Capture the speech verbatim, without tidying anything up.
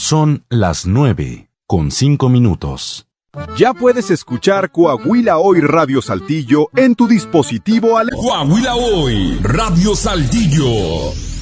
Son las nueve con cinco minutos. Ya puedes escuchar Coahuila Hoy Radio Saltillo en tu dispositivo al... Coahuila Hoy Radio Saltillo.